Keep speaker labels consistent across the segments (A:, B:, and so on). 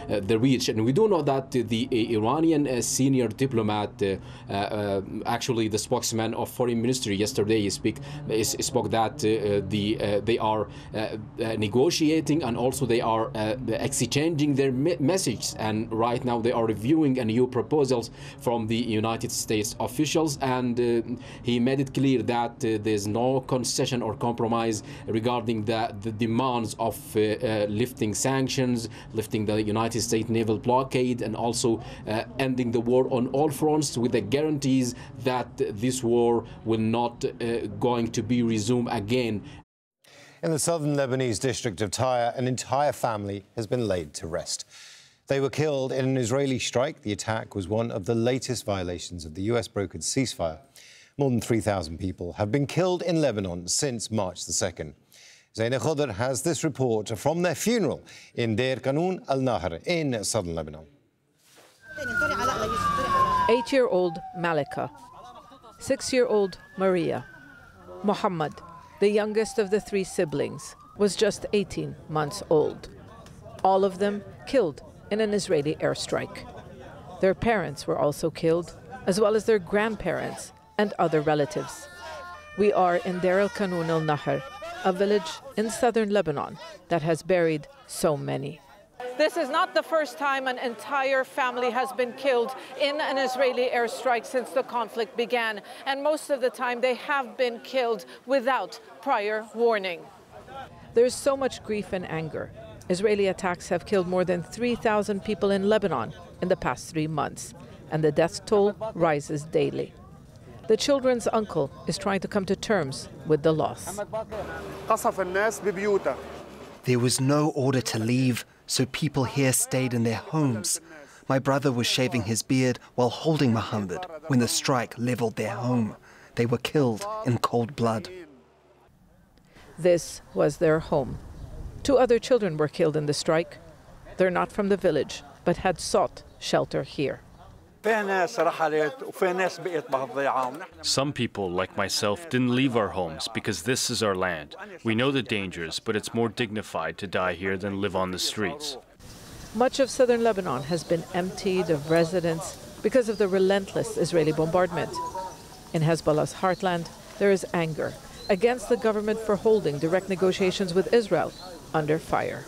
A: the reach. And we do know that the Iranian senior diplomat, actually the spokesman of Foreign Ministry yesterday, spoke that they are negotiating, and also they are exchanging their messages. And right now they are reviewing a new proposals from the United States officials. And he made it clear that there's no concession or compromise regarding the demands of lifting sanctions, lifting the United States naval blockade, and also ending the war on all fronts, with the guarantees that this war will not going to be resumed again.
B: In the southern Lebanese district of Tyre, an entire family has been laid to rest. They were killed in an Israeli strike. The attack was one of the latest violations of the US-brokered ceasefire. More than 3,000 people have been killed in Lebanon since March the 2nd. Zaina Khudr has this report from their funeral in Deir Kanun al-Nahr in southern Lebanon.
C: 8-year-old Malika, 6-year-old Maria. Muhammad, the youngest of the 3 siblings, was just 18 months old. All of them killed in an Israeli airstrike. Their parents were also killed, as well as their grandparents and other relatives. We are in Deir el-Kanun al-Nahr, a village in southern Lebanon that has buried so many. This is not the first time an entire family has been killed in an Israeli airstrike since the conflict began, and most of the time they have been killed without prior warning. There's so much grief and anger. Israeli attacks have killed more than 3,000 people in Lebanon in the past 3 months, and the death toll rises daily. The children's uncle is trying to come to terms with the loss.
D: There was no order to leave, so people here stayed in their homes. My brother was shaving his beard while holding Muhammad when the strike leveled their home. They were killed in cold blood.
C: This was their home. 2 other children were killed in the strike. They're not from the village, but had sought shelter here.
E: Some people, like myself, didn't leave our homes because this is our land. We know the dangers, but it's more dignified to die here than live on the streets.
C: Much of southern Lebanon has been emptied of residents because of the relentless Israeli bombardment. In Hezbollah's heartland, there is anger against the government for holding direct negotiations with Israel under fire.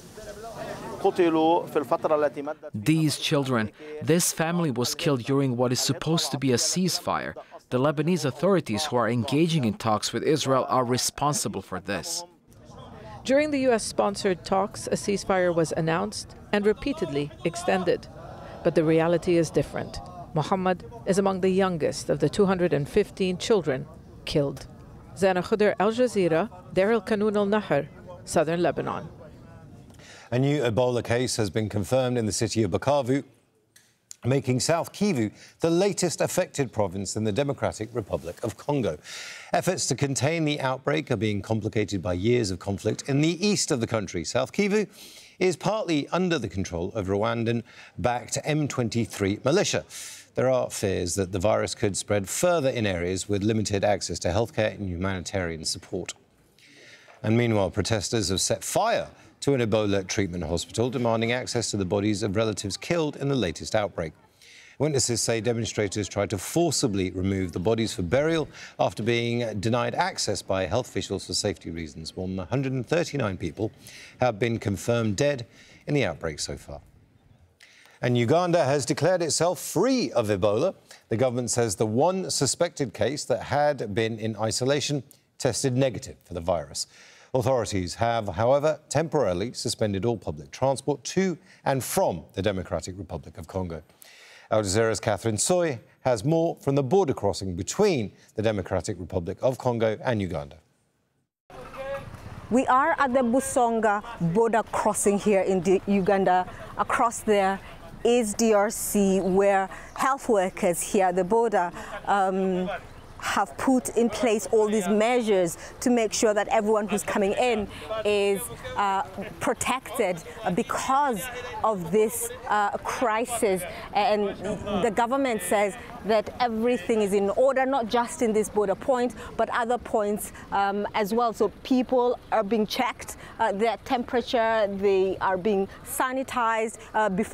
F: These children, this family was killed during what is supposed to be a ceasefire. The Lebanese authorities who are engaging in talks with Israel are responsible for this.
C: During the US-sponsored talks, a ceasefire was announced and repeatedly extended. But the reality is different. Muhammad is among the youngest of the 215 children killed. Zaina Khudr, Al Jazeera, Deir el-Kanun al-Nahr, southern Lebanon.
B: A new Ebola case has been confirmed in the city of Bukavu, making South Kivu the latest affected province in the Democratic Republic of Congo. Efforts to contain the outbreak are being complicated by years of conflict in the east of the country. South Kivu is partly under the control of Rwandan-backed M23 militia. There are fears that the virus could spread further in areas with limited access to healthcare and humanitarian support. And meanwhile, protesters have set fire to an Ebola treatment hospital, demanding access to the bodies of relatives killed in the latest outbreak. Witnesses say demonstrators tried to forcibly remove the bodies for burial after being denied access by health officials for safety reasons. More than 139 people have been confirmed dead in the outbreak so far. And Uganda has declared itself free of Ebola. The government says the one suspected case that had been in isolation tested negative for the virus. Authorities have, however, temporarily suspended all public transport to and from the Democratic Republic of Congo. Al Jazeera's Catherine Soy has more from the border crossing between the Democratic Republic of Congo and Uganda.
G: We are at the Busonga border crossing here in Uganda. Across there is DRC, where health workers here at the border have put in place all these measures to make sure that everyone who's coming in is protected because of this crisis. And the government says that everything is in order, not just in this border point, but other points as well. So people are being checked, their temperature, they are being sanitized before